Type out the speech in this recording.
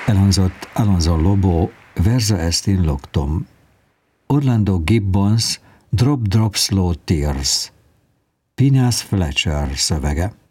Elhangzott Alonso Lobo Verso est in Luctum, Orlando Gibbons Drop Drop Slow Tears, Phineas Fletcher szövege.